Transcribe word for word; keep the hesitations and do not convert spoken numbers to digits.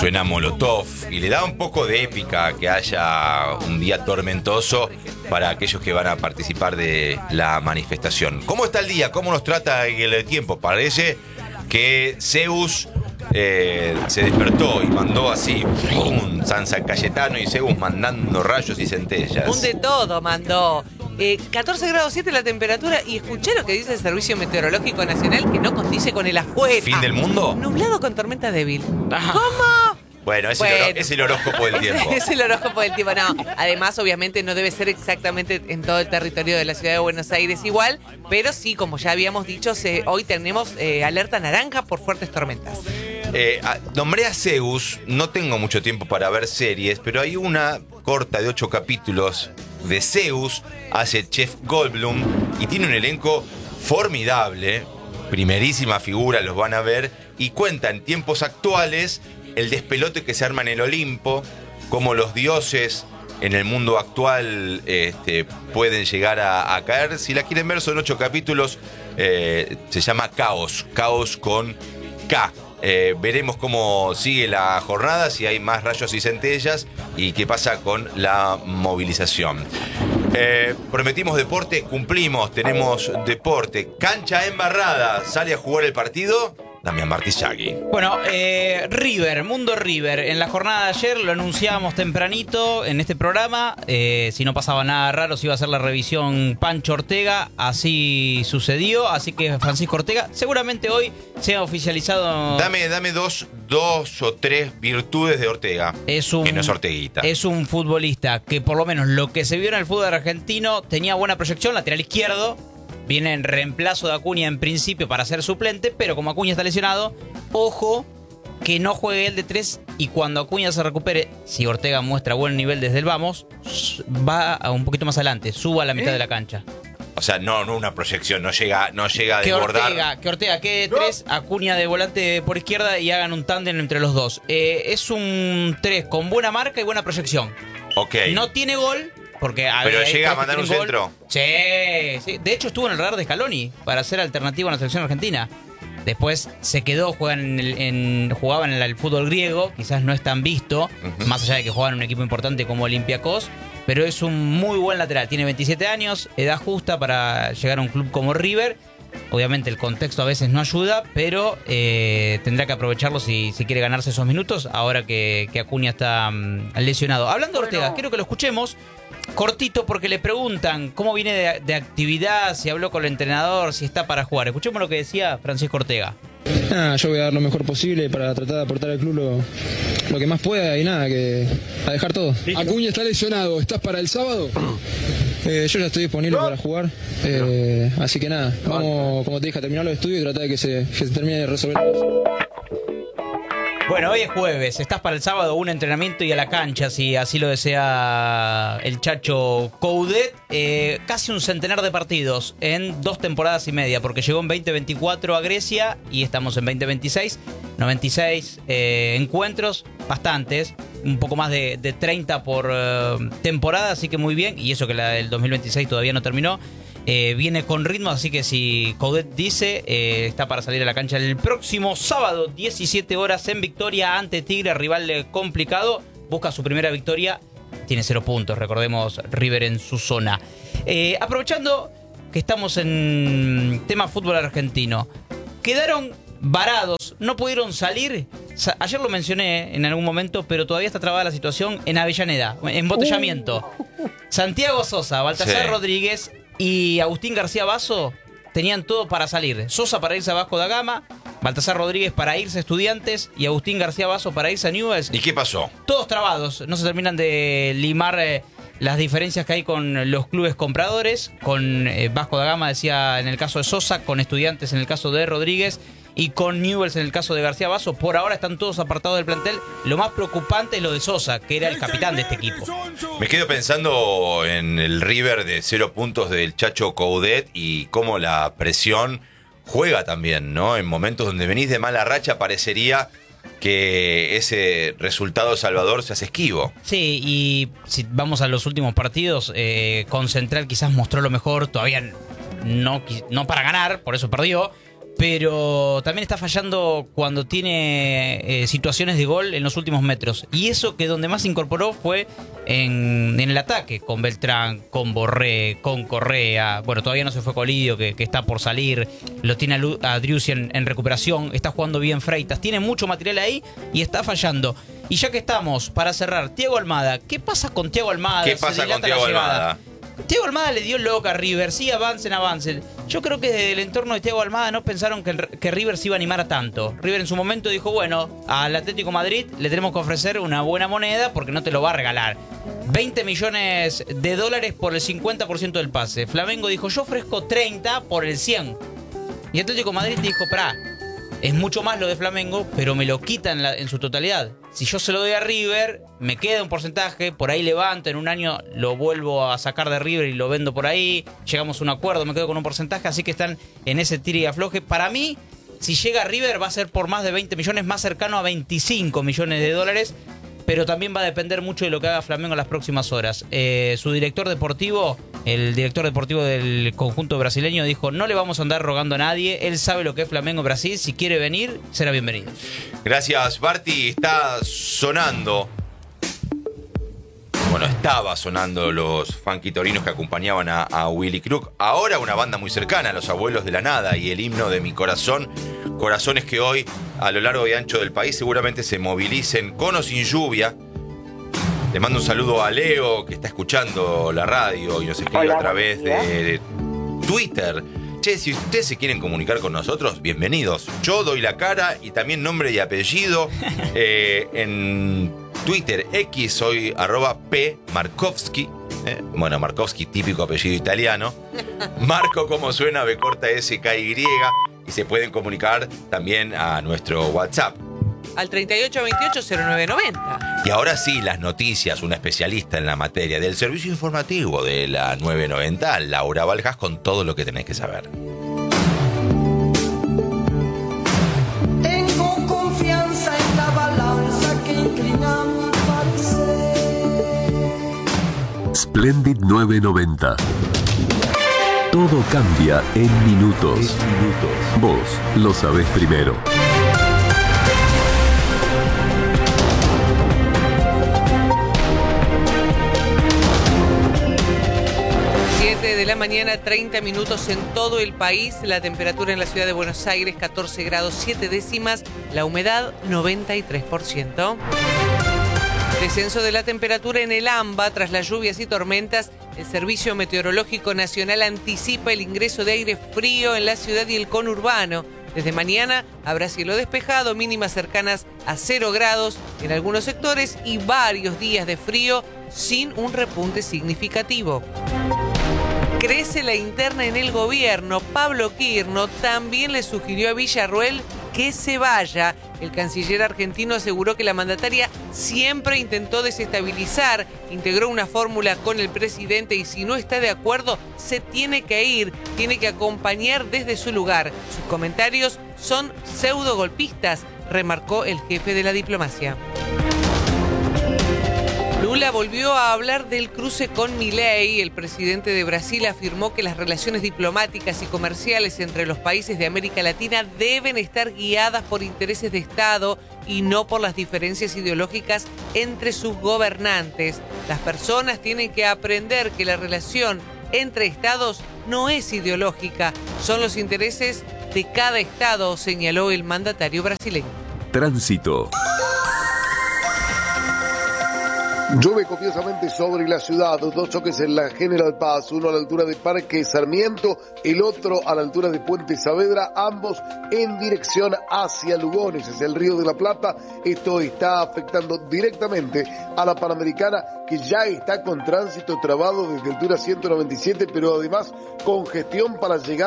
Suena Molotov y le da un poco de épica que haya un día tormentoso para aquellos que van a participar de la manifestación. ¿Cómo está el día? ¿Cómo nos trata el tiempo? Parece que Zeus eh, se despertó y mandó así un San Cayetano y Zeus mandando rayos y centellas. Un de todo mandó. Eh, catorce grados siete la temperatura y escuché lo que dice el Servicio Meteorológico Nacional, que no condice con el afuera. ¿Fin del mundo? Nublado con tormenta débil. ¿Cómo? Bueno, es, bueno. El, horo- es el horóscopo del tiempo. Es el horóscopo del tiempo, no. Además, obviamente, no debe ser exactamente en todo el territorio de la ciudad de Buenos Aires igual, pero sí, como ya habíamos dicho, se, hoy tenemos eh, alerta naranja por fuertes tormentas. Eh, a, nombré a Zeus, no tengo mucho tiempo para ver series, pero hay una corta de ocho capítulos de Zeus, hace Jeff Goldblum y tiene un elenco formidable, primerísima figura, los van a ver, y cuenta en tiempos actuales el despelote que se arma en el Olimpo, cómo los dioses en el mundo actual este, pueden llegar a, a caer. Si la quieren ver, son ocho capítulos, eh, se llama Caos, Caos con K. Eh, veremos cómo sigue la jornada, si hay más rayos y centellas y qué pasa con la movilización. Eh, prometimos deporte, cumplimos, tenemos deporte. Cancha embarrada, ¿sale a jugar el partido? Damián Martillagui. Bueno, eh, River, Mundo River. En la jornada de ayer lo anunciábamos tempranito en este programa. Eh, si no pasaba nada raro, se iba a hacer la revisión Pancho Ortega. Así sucedió. Así que Francisco Ortega seguramente hoy se ha oficializado. Dame, dame dos, dos o tres virtudes de Ortega. Es un, que no es Orteguita. Es un futbolista que, por lo menos lo que se vio en el fútbol argentino, tenía buena proyección, lateral izquierdo. Viene en reemplazo de Acuña en principio para ser suplente, pero como Acuña está lesionado, ojo que no juegue él de tres y cuando Acuña se recupere, si Ortega muestra buen nivel desde el vamos, va a un poquito más adelante, suba a la mitad ¿Eh? de la cancha. O sea, no, no una proyección, no llega, no llega a que desbordar. Ortega, que Ortega quede de tres, Acuña de volante por izquierda y hagan un tándem entre los dos. Eh, es un tres con buena marca y buena proyección. Ok. No tiene gol. Porque Pero llega a mandar un centro. Sí, sí, de hecho estuvo en el radar de Scaloni para ser alternativa a la selección argentina. Después se quedó, juega en el, en, jugaba en el, el fútbol griego, quizás no es tan visto, uh-huh. más allá de que juega en un equipo importante como Olympiacos, pero es un muy buen lateral. Tiene veintisiete años, edad justa para llegar a un club como River. Obviamente el contexto a veces no ayuda, pero eh, tendrá que aprovecharlo si, si quiere ganarse esos minutos, ahora que, que Acuña está um, lesionado. Hablando de Ortega, bueno. quiero que lo escuchemos. Cortito porque le preguntan cómo viene de, de actividad, si habló con el entrenador, si está para jugar. Escuchemos lo que decía Francisco Ortega. Nada, yo voy a dar lo mejor posible para tratar de aportar al club lo, lo que más pueda y nada, que a dejar todo. Acuña está lesionado, ¿estás para el sábado? Eh, yo ya estoy disponible para jugar, eh, así que nada, vamos, como te dije, a terminar los estudios y tratar de que se, que se termine de resolver todo. Bueno, hoy es jueves, estás para el sábado, un entrenamiento y a la cancha, si así lo desea el Chacho Coudet. Eh, casi un centenar de partidos en dos temporadas y media, porque llegó en veinte veinticuatro a Grecia y estamos en veinte veintiséis. noventa y seis eh, encuentros, bastantes, un poco más de, de treinta por eh, temporada, así que muy bien. Y eso que la del dos mil veintiséis todavía no terminó. Eh, viene con ritmo, así que si Coudet dice, eh, está para salir a la cancha el próximo sábado, diecisiete horas en Victoria ante Tigre, rival complicado. Busca su primera victoria, tiene cero puntos, recordemos, River en su zona. Eh, aprovechando que estamos en tema fútbol argentino, quedaron varados, no pudieron salir. Ayer lo mencioné en algún momento, pero todavía está trabada la situación en Avellaneda, embotellamiento. Santiago Sosa, Baltasar sí. Rodríguez y Agustín García Basso tenían todo para salir. Sosa para irse a Vasco da Gama, Baltasar Rodríguez para irse a Estudiantes y Agustín García Basso para irse a Newell's. ¿Y qué pasó? Todos trabados, no se terminan de limar eh, las diferencias que hay con los clubes compradores, con eh, Vasco da Gama, decía en el caso de Sosa, con Estudiantes en el caso de Rodríguez y con Newell's en el caso de García Basso. Por ahora están todos apartados del plantel. Lo más preocupante es lo de Sosa, que era el capitán de este equipo. Me quedo pensando en el River de cero puntos del Chacho Coudet y cómo la presión juega también, ¿no? En momentos donde venís de mala racha parecería que ese resultado salvador se hace esquivo. Sí, y si vamos a los últimos partidos, eh, con Central quizás mostró lo mejor, todavía no, no para ganar, por eso perdió. pero también está fallando cuando tiene eh, situaciones de gol en los últimos metros. Y eso que donde más se incorporó fue en, en el ataque, con Beltrán, con Borré, con Correa. Bueno, todavía no se fue Colidio, que, que está por salir. Lo tiene a, Lu, a Driussi en, en recuperación. Está jugando bien Freitas. Tiene mucho material ahí y está fallando. Y ya que estamos, para cerrar, Thiago Almada. ¿Qué pasa con Thiago Almada? ¿Qué pasa con Thiago Almada? Thiago Almada le dio loca a River, sí, avancen, avancen. Yo creo que desde el entorno de Thiago Almada no pensaron que, el, que River se iba a animar a tanto. River en su momento dijo, bueno, al Atlético Madrid le tenemos que ofrecer una buena moneda porque no te lo va a regalar. veinte millones de dólares por el cincuenta por ciento del pase. Flamengo dijo, yo ofrezco treinta por el cien. Y Atlético Madrid dijo, pará, es mucho más lo de Flamengo, pero me lo quitan en, la, en su totalidad. Si yo se lo doy a River, me queda un porcentaje, por ahí levanto, en un año lo vuelvo a sacar de River y lo vendo por ahí, llegamos a un acuerdo, me quedo con un porcentaje, así que están en ese tire y afloje. Para mí, si llega a River va a ser por más de veinte millones, más cercano a veinticinco millones de dólares, pero también va a depender mucho de lo que haga Flamengo en las próximas horas. Eh, su director deportivo, el director deportivo del conjunto brasileño, dijo, no le vamos a andar rogando a nadie, él sabe lo que es Flamengo Brasil, si quiere venir, será bienvenido. Gracias, Barty. Está sonando, bueno, estaba sonando los funky torinos que acompañaban a, a Willy Crook. Ahora una banda muy cercana, Los Abuelos de la Nada, y el himno de mi corazón. Corazones que hoy, a lo largo y ancho del país, seguramente se movilicen con o sin lluvia. Le mando un saludo a Leo, que está escuchando la radio y nos escribe Hola, a través de Twitter. Che, si ustedes se quieren comunicar con nosotros, bienvenidos. Yo doy la cara y también nombre y apellido. Eh, en Twitter, X, soy arroba P Markovski. Eh, bueno, Markovski, típico apellido italiano. Marco, como suena, B corta S K Y. Y se pueden comunicar también a nuestro WhatsApp. Al treinta y ocho veintiocho cero nueve noventa. Y ahora sí, las noticias, una especialista en la materia del servicio informativo de la nueve noventa, Laura Valjas, con todo lo que tenés que saber. Tengo confianza en la balanza que inclina mi parecer. Splendid nueve noventa. Todo cambia en minutos. En minutos. Vos lo sabés primero. siete de la mañana, treinta minutos en todo el país. La temperatura en la ciudad de Buenos Aires, catorce grados siete décimas. La humedad, noventa y tres por ciento. Descenso de la temperatura en el AMBA tras las lluvias y tormentas. El Servicio Meteorológico Nacional anticipa el ingreso de aire frío en la ciudad y el conurbano. Desde mañana habrá cielo despejado, mínimas cercanas a cero grados en algunos sectores y varios días de frío sin un repunte significativo. Crece la interna en el gobierno. Pablo Quirno también le sugirió a Villarruel que se vaya. El canciller argentino aseguró que la mandataria siempre intentó desestabilizar, integró una fórmula con el presidente y si no está de acuerdo, se tiene que ir, tiene que acompañar desde su lugar. Sus comentarios son pseudo golpistas, remarcó el jefe de la diplomacia. Lula volvió a hablar del cruce con Milei. El presidente de Brasil afirmó que las relaciones diplomáticas y comerciales entre los países de América Latina deben estar guiadas por intereses de Estado y no por las diferencias ideológicas entre sus gobernantes. Las personas tienen que aprender que la relación entre estados no es ideológica, son los intereses de cada estado, señaló el mandatario brasileño. Tránsito. Llueve copiosamente sobre la ciudad, dos choques en la General Paz, uno a la altura de Parque Sarmiento, el otro a la altura de Puente Saavedra, ambos en dirección hacia Lugones, es el Río de la Plata. Esto está afectando directamente a la Panamericana, que ya está con tránsito trabado desde altura ciento noventa y siete, pero además congestión para llegar